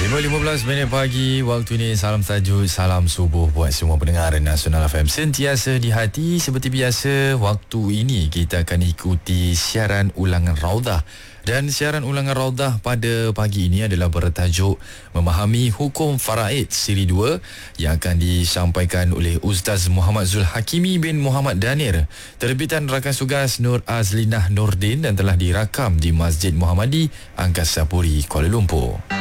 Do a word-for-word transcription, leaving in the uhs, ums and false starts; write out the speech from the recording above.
lima belas minit pagi waktu ini. Salam tajuk, salam subuh buat semua pendengar Nasional F M sentiasa di hati. Seperti biasa, waktu ini kita akan ikuti siaran ulangan Raudah. Dan siaran ulangan Raudah pada pagi ini adalah bertajuk Memahami Hukum Faraid Siri dua yang akan disampaikan oleh Ustaz Muhammad Zul Hakimi bin Muhammad Danir, terbitan rakan tugas Nur Azlinah Nordin, dan telah dirakam di Masjid Muhammadi Angkasa Puri, Kuala Lumpur.